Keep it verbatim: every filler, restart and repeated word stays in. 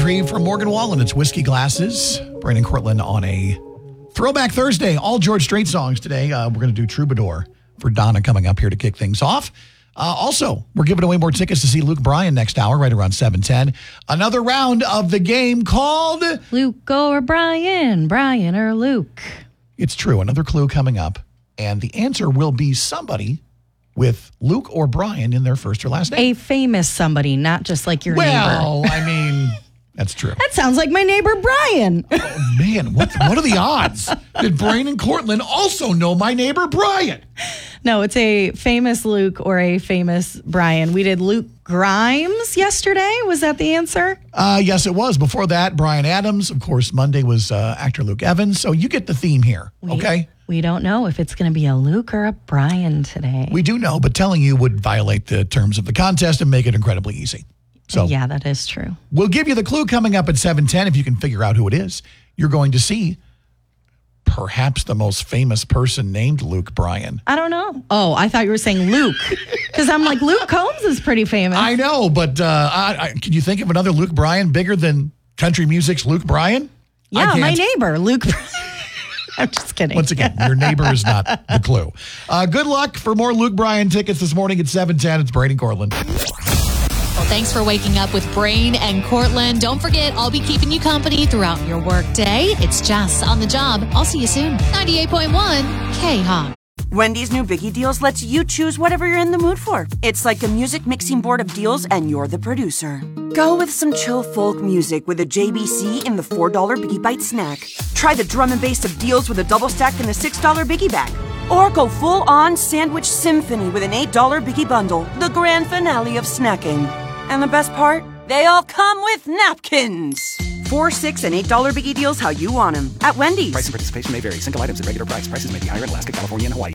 country from Morgan Wallen. It's Whiskey Glasses. Brandon Cortland on a Throwback Thursday. All George Strait songs today. Uh, we're going to do Troubadour for Donna coming up here to kick things off. Uh, also, we're giving away more tickets to see Luke Bryan next hour, right around seven ten. Another round of the game called Luke or Brian, Brian or Luke. It's true. Another clue coming up. And the answer will be somebody with Luke or Brian in their first or last name. A famous somebody, not just like your well, neighbor. Well, I mean, that's true. That sounds like my neighbor Brian. Oh, man, what, what are the odds that Brandon Cortland also know my neighbor Brian? No, it's a famous Luke or a famous Brian. We did Luke Grimes yesterday. Was that the answer? Uh, yes, it was. Before that, Brian Adams. Of course, Monday was uh, actor Luke Evans. So you get the theme here, we, okay? We don't know if it's going to be a Luke or a Brian today. We do know, but telling you would violate the terms of the contest and make it incredibly easy. So yeah, that is true. We'll give you the clue coming up at seven ten. If you can figure out who it is, you're going to see perhaps the most famous person named Luke Bryan. I don't know. Oh, I thought you were saying Luke. Because I'm like, Luke Combs is pretty famous. I know, but uh, I, I, can you think of another Luke Bryan bigger than country music's Luke Bryan? Yeah, my neighbor, Luke Bryan. I'm just kidding. Once again, your neighbor is not the clue. Uh, good luck for more Luke Bryan tickets this morning at seven ten. It's Brandon Cortland. Well, thanks for waking up with Brain and Cortland. Don't forget, I'll be keeping you company throughout your workday. It's Jess on the job. I'll see you soon. ninety-eight point one K-Hawk. Wendy's new Biggie Deals lets you choose whatever you're in the mood for. It's like a music mixing board of deals, and you're the producer. Go with some chill folk music with a J B C in the four dollar Biggie Bite snack. Try the drum and bass of deals with a double stack in the six dollar Biggie bag. Or go full-on sandwich symphony with an eight dollar Biggie bundle, the grand finale of snacking. And the best part? They all come with napkins. Four, six, and eight dollar Biggie Deals how you want them. At Wendy's. Price and participation may vary. Single items at regular price. Prices may be higher in Alaska, California, and Hawaii.